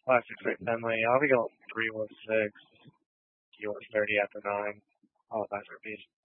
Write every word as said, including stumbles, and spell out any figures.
Five, six, eight, family. I'll be going three, one, six. You want thirty after nine. All five repeat.